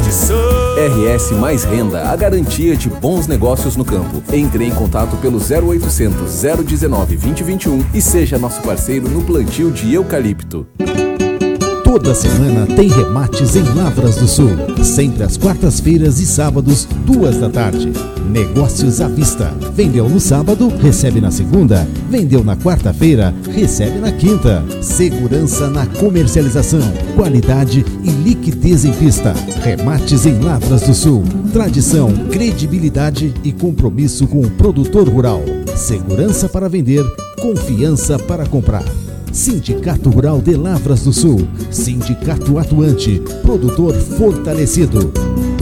RS Mais Renda, a garantia de bons negócios no campo. Entre em contato pelo 0800 019 2021 e seja nosso parceiro no plantio de eucalipto. Toda semana tem remates em Lavras do Sul. Sempre às quartas-feiras e sábados, 14h. Negócios à vista. Vendeu no sábado, recebe na segunda. Vendeu na quarta-feira, recebe na quinta. Segurança na comercialização, qualidade e liquidez em pista. Remates em Lavras do Sul. Tradição, credibilidade e compromisso com o produtor rural. Segurança para vender, confiança para comprar. Sindicato Rural de Lavras do Sul. Sindicato atuante. Produtor fortalecido.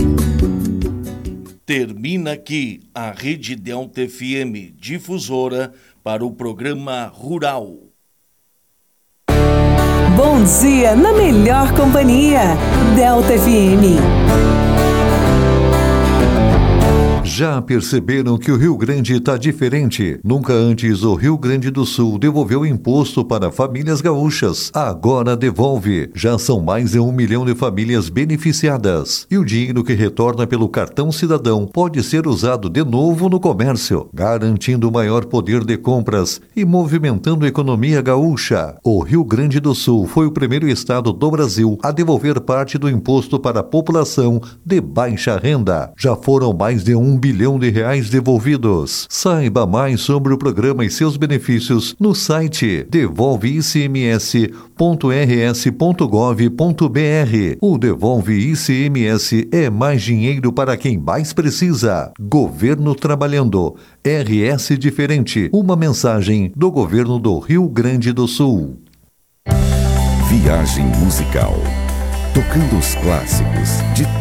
Termina aqui a Rede Delta FM difusora para o programa Rural. Bom dia na melhor companhia. Delta FM. Já perceberam que o Rio Grande está diferente? Nunca antes o Rio Grande do Sul devolveu imposto para famílias gaúchas. Agora devolve. Já são mais de 1 milhão de famílias beneficiadas. E o dinheiro que retorna pelo cartão cidadão pode ser usado de novo no comércio, garantindo maior poder de compras e movimentando a economia gaúcha. O Rio Grande do Sul foi o primeiro estado do Brasil a devolver parte do imposto para a população de baixa renda. Já foram mais de 1 bilhão de reais devolvidos. Saiba mais sobre o programa e seus benefícios no site devolveicms.rs.gov.br. O Devolve ICMS é mais dinheiro para quem mais precisa. Governo trabalhando. RS Diferente. Uma mensagem do governo do Rio Grande do Sul. Viagem musical. Tocando os clássicos de